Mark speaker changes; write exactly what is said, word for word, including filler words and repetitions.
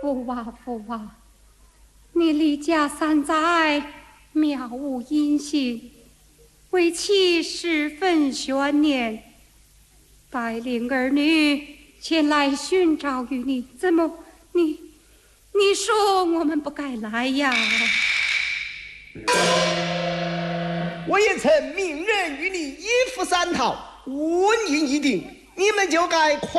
Speaker 1: 父啊父啊，你离家三载，渺无音信，为妻十分悬念，带领儿女前来寻找于你，怎么你你说我们不该来呀？
Speaker 2: 我也曾命人与你一夫三套，婚姻一定，你们就该快